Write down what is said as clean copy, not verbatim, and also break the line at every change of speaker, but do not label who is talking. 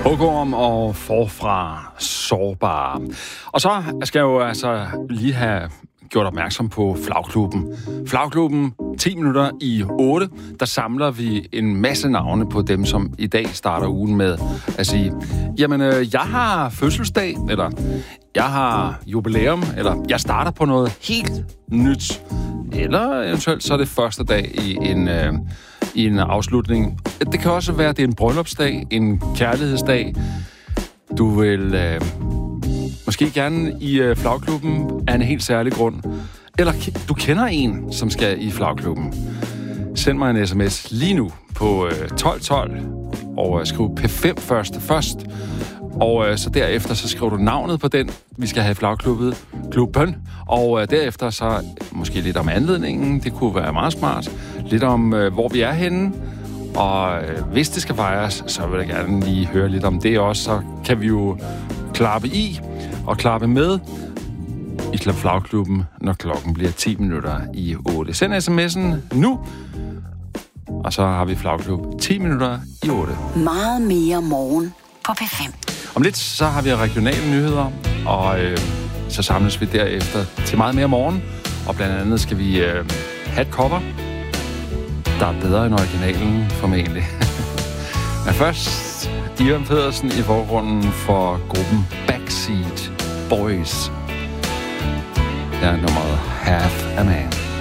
Hugorm og forfra sårbare. Og så skal jeg jo altså lige have gjort opmærksom på Flagklubben. Flagklubben, 10 minutter i 8, der samler vi en masse navne på dem, som i dag starter ugen med at sige, jamen, jeg har fødselsdag, eller jeg har jubilæum, eller jeg starter på noget helt nyt. Eller eventuelt så er det første dag i en afslutning. Det kan også være, at det er en bryllupsdag, en kærlighedsdag. Du vil måske gerne i Flagklubben af en helt særlig grund. Eller du kender en, som skal i Flagklubben. Send mig en sms lige nu på 1212 og skriv P5 først. Og så derefter så skriver du navnet på den, vi skal have i Flagklubben. Og derefter så måske lidt om anledningen. Det kunne være meget smart. Lidt om, hvor vi er henne. Og hvis det skal fejres, så vil jeg gerne lige høre lidt om det også. Så kan vi jo klappe i og klappe med i Flagklubben, når klokken bliver 10 minutter i 8. Send sms'en nu. Og så har vi Flagklub 10 minutter i 8.
Meget mere morgen på P5.
Om lidt, så har vi regionale nyheder, og så samles vi derefter til meget mere morgen. Og blandt andet skal vi have et cover, der er bedre end originalen, formentlig. Men først, Ivan Pedersen i forgrunden for gruppen Backseat Boys. Der er nummeret Half a Man.